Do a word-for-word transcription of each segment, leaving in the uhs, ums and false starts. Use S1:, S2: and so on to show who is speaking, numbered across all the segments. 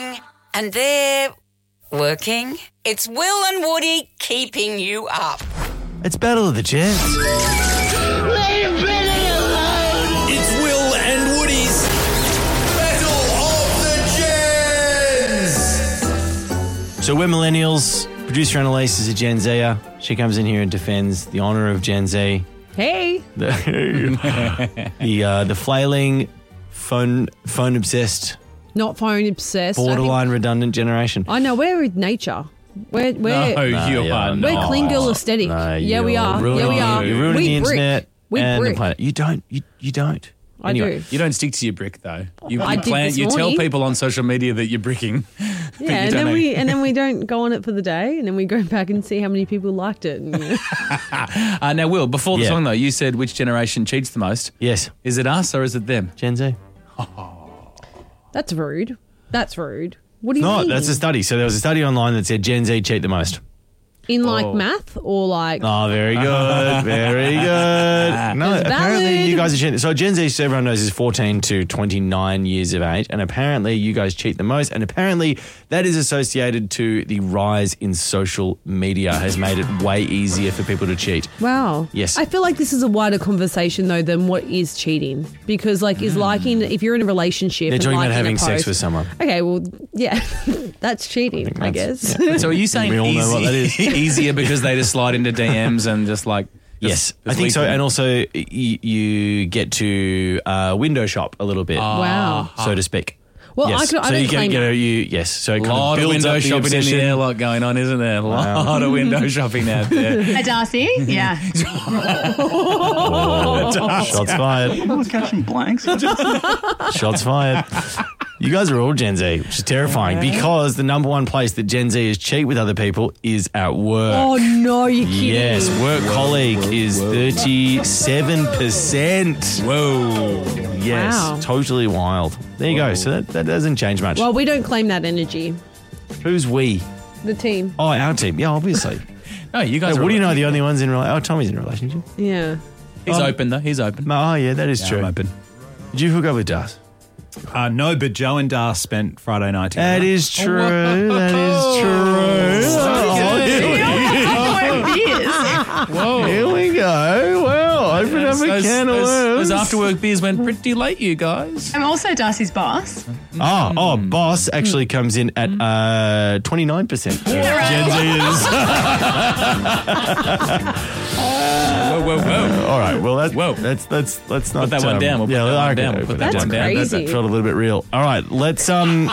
S1: working, and they're working. It's Will and Woody keeping you up.
S2: It's Battle of the Jets.
S3: It's Will and Woody's Battle of the Gens.
S2: So we're millennials. Producer Annalise is a Gen Zer. She comes in here and defends the honour of Gen Z.
S4: Hey.
S2: The the, uh, the flailing, phone phone obsessed,
S4: Not phone obsessed. I think-
S2: borderline redundant generation.
S4: I know, we're with nature. We're, we're,
S5: No, you
S2: yeah,
S5: are
S2: no.
S4: we're
S5: not.
S4: clean girl aesthetic.
S2: No,
S4: yeah, we
S2: you're
S4: are. Yeah,
S2: ruining-
S4: we are.
S2: You're ruining
S4: we
S2: the
S4: brick.
S2: internet
S4: We
S2: and
S4: brick.
S2: the planet. You don't. You you don't.
S4: I
S2: Anyway.
S4: do.
S5: You don't stick to your brick though. You,
S4: I
S5: you
S4: did this
S5: You tell
S4: morning.
S5: people on social media that you're bricking. but
S4: Yeah,
S5: you
S4: and
S5: don't
S4: then we
S5: act-
S4: and then we don't go on it for the day, and then we go back and see how many people liked it. And, you know.
S5: Uh, now, Will, before the
S2: Yeah.
S5: song though, you said which generation cheats the most.
S2: Yes,
S5: Is it us or is it them?
S2: Gen Z.
S4: That's rude. That's rude. What do you
S2: No,
S4: mean?
S2: that's a study. So there was a study online that said Gen Z cheat the most.
S4: In like
S5: Oh.
S4: math or like
S2: Oh, very good. Very good. No,
S4: It's
S2: apparently
S4: valid.
S2: you guys are cheating. So Gen Z, so everyone knows, is fourteen to twenty-nine years of age. And apparently you guys cheat the most. And apparently that is associated to the rise in social media has made it way easier for people to cheat.
S4: wow.
S2: Yes.
S4: I feel like this is a wider conversation though than what is cheating, because like is liking if you're in a relationship.
S2: They're
S4: and
S2: talking about
S4: liking a
S2: having sex
S4: post-
S2: with someone.
S4: Okay, well, yeah, that's cheating, I,
S2: that's-
S4: guess.
S5: So are you saying
S2: We all
S5: easy,
S2: know what that is.
S5: easier because they just slide into D Ms and just like
S2: Yes,
S5: just-
S2: I
S5: just
S2: think
S5: leave
S2: so.
S5: them?
S2: And also y- you get to uh, window shop a little bit,
S4: Wow.
S2: so to speak.
S4: Well,
S2: yes.
S4: I could- I
S2: so
S4: don't
S2: you get,
S4: claim
S2: you know,
S4: that.
S2: you yes. So it
S5: A
S2: kind
S5: lot
S2: of
S5: of
S2: builds
S5: window
S2: up the
S5: shopping in
S2: obsession.
S5: the airlock going on, isn't there? A lot of window shopping out there.
S6: Hi, Darcy. Yeah.
S2: Shots fired.
S7: I'm catching blanks.
S2: Shots fired. You guys are all Gen Z, which is terrifying because the number one place that Gen Z is cheat with other people is at work.
S4: Oh no, you're kidding.
S2: Yes, work colleague is thirty-seven percent.
S5: Whoa.
S2: Yes,
S4: Wow.
S2: totally wild. There you go. So that, that doesn't change much.
S4: Well, we don't claim that energy.
S2: Who's we?
S4: The team.
S2: Oh, our team. Yeah, obviously.
S5: No, you guys
S2: Hey,
S5: are
S2: what do you know? The only ones in relationship? Oh, Tommy's in a relationship.
S4: Yeah.
S5: He's
S2: Um,
S5: open though. He's open.
S2: Oh, yeah, that is
S5: Yeah,
S2: true.
S5: I'm open.
S2: Did you hook up with Das?
S7: Uh, no, but Joe and Dar spent Friday night together.
S2: That is true. That is true. Oh, here we
S5: Whoa.
S2: Here we go. Well, open up a
S5: Those-
S2: can of
S5: those-
S2: worms.
S5: Those after work beers went pretty late, you guys.
S6: I'm also Darcy's boss.
S2: Oh, oh, boss actually comes in at uh, twenty-nine percent. Gen Zers.
S5: Whoa, whoa, whoa.
S2: All right. Well, that's
S5: Whoa.
S2: that's that's let's not
S5: Put that one
S2: um,
S5: down. We'll put
S2: yeah,
S5: that one
S2: okay,
S5: down. We'll put that
S4: That's
S5: one down.
S4: crazy.
S2: That felt a little bit real. All right. Let's um.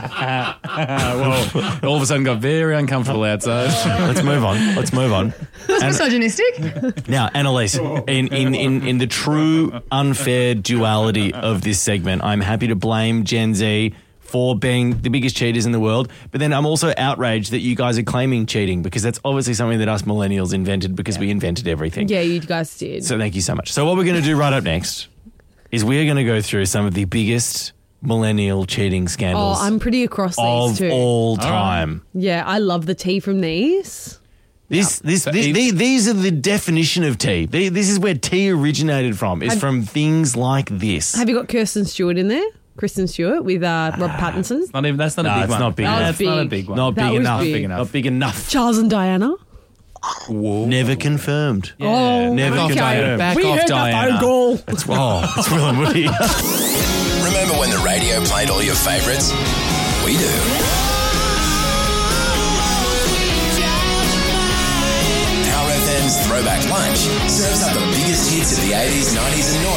S5: Whoa. All of a sudden got very uncomfortable outside.
S2: let's move on. Let's move on.
S6: That's
S2: And-
S6: misogynistic.
S2: Now, Annalise, in, in, in, in the true unfair duality of this segment, I'm happy to blame Gen Z for being the biggest cheaters in the world, but then I'm also outraged that you guys are claiming cheating because that's obviously something that us millennials invented because we invented everything.
S4: Yeah, you guys did.
S2: So thank you so much. So what we're going to do right up next is we're going to go through some of the biggest millennial cheating
S4: oh,
S2: scandals
S4: I'm pretty across these
S2: of
S4: too.
S2: all time.
S4: Yeah, I love the tea from these.
S2: This, this, this,
S5: if-
S2: the- these are the definition of tea. The- This is where tea originated from. It's
S4: Have-
S2: from things like this.
S4: Have you got Kirsten Stewart in there? Kristen Stewart with uh, Rob Pattinson.
S5: Not even, that's not
S2: No,
S5: a big
S2: it's
S5: one.
S2: not big
S4: That
S2: enough.
S4: was
S5: That's not a
S4: big.
S5: big one.
S2: Not
S4: That
S2: big
S4: was
S2: enough.
S4: big.
S2: Not big enough.
S4: Charles and Diana.
S2: Never confirmed.
S4: Oh,
S2: Never
S4: okay.
S2: confirmed.
S5: Back
S4: we
S5: off,
S4: heard
S5: Diana.
S4: the phone call.
S2: That's, oh, it's Will and Woody.
S3: Remember when the radio played all your favourites? We do. Power F M's Throwback Lunch serves up the biggest hits of the eighties, nineties and noughties.